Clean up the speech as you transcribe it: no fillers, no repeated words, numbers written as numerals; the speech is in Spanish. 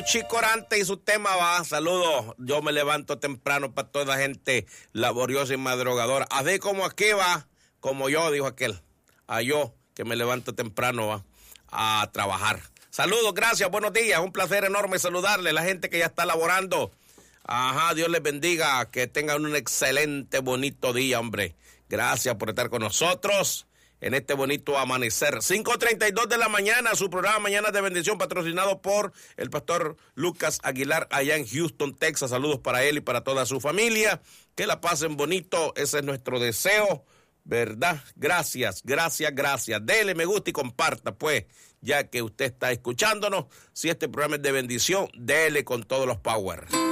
Chicorante y su tema va. Saludos. Yo me levanto temprano para toda la gente laboriosa y madrugadora. Así como aquí va, como yo, dijo aquel. A yo, que me levanto temprano va a trabajar. Saludos, gracias, buenos días. Un placer enorme saludarle a la gente que ya está laborando. Ajá, Dios les bendiga. Que tengan un excelente, bonito día, hombre. Gracias por estar con nosotros en este bonito amanecer. 5:32 de la mañana, su programa Mañanas de Bendición, patrocinado por el pastor Lucas Aguilar, allá en Houston, Texas. Saludos para él y para toda su familia. Que la pasen bonito, ese es nuestro deseo, ¿verdad? Gracias, gracias, gracias. Dele me gusta y comparta, pues, ya que usted está escuchándonos. Si este programa es de bendición, dele con todos los power.